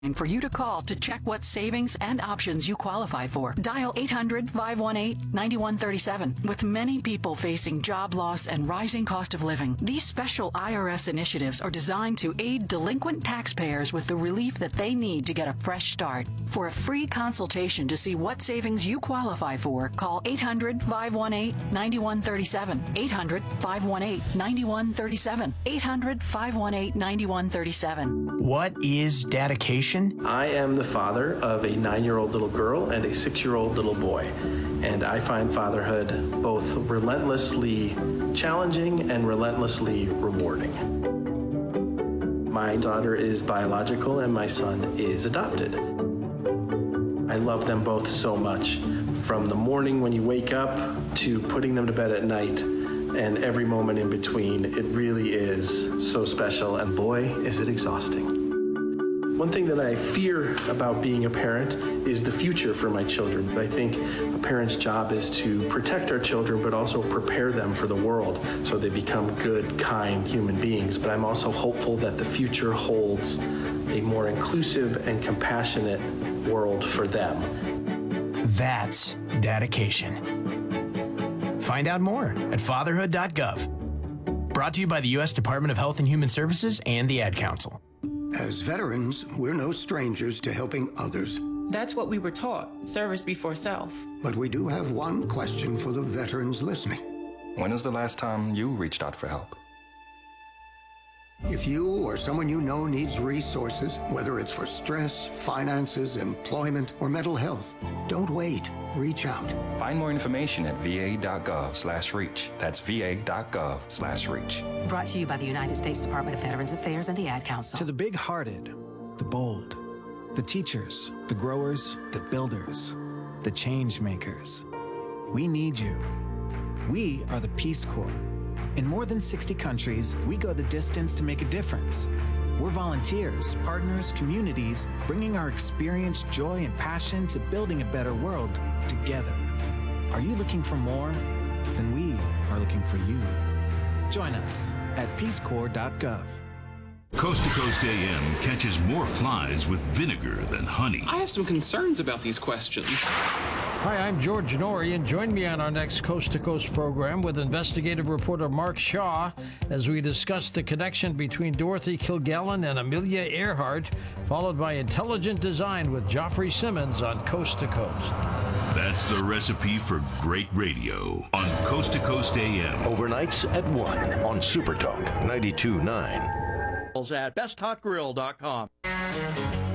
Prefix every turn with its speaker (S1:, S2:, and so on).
S1: for you to call to check what savings and options you qualify for. Dial 800-518-9137. With many people facing job loss and rising cost of living, these special IRS initiatives are designed to aid delinquent taxpayers with the relief that they need to get a fresh start. For a free consultation to see what savings you qualify for, call 800-518-9137. 800-518-9137. 800-518-9137.
S2: What is dedication?
S3: I am the father of a 9-year-old little girl and a 6-year-old little boy, and I find fatherhood both relentlessly challenging and relentlessly rewarding. My daughter is biological and my son is adopted. I love them both so much, from the morning when you wake up to putting them to bed at night and every moment in between. It really is so special, and boy, is it exhausting. One thing that I fear about being a parent is the future for my children. I think a parent's job is to protect our children, but also prepare them for the world so they become good, kind human beings. But I'm also hopeful that the future holds a more inclusive and compassionate world for them.
S2: That's dedication. Find out more at fatherhood.gov. Brought to you by the U.S. Department of Health and Human Services and the Ad Council.
S4: As veterans, we're no strangers to helping others.
S5: That's what we were taught, service before self.
S4: But we do have one question for the veterans listening.
S6: When is the last time you reached out for help?
S4: If you or someone you know needs resources, whether it's for stress, finances, employment, or mental health, don't wait. Reach out.
S6: Find more information at va.gov/reach. That's va.gov/reach.
S7: Brought to you by the United States Department of Veterans Affairs and the Ad Council.
S8: To the big-hearted, the bold, the teachers, the growers, the builders, the change makers, we need you. We are the Peace Corps. In more than 60 countries, we go the distance to make a difference. We're volunteers, partners, communities, bringing our experience, joy, and passion to building a better world together. Are you looking for more? Then we are looking for you. Join us at peacecorps.gov.
S9: Coast to Coast AM catches more flies with vinegar than honey.
S10: I have some concerns about these questions.
S11: Hi, I'm George Norrie, and join me on our next Coast to Coast program with investigative reporter Mark Shaw as we discuss the connection between Dorothy Kilgallen and Amelia Earhart, followed by Intelligent Design with Joffrey Simmons on Coast to Coast.
S9: That's the recipe for great radio on Coast to Coast AM.
S12: Overnights at 1 on Supertalk 92.9.
S13: At besthotgrill.com.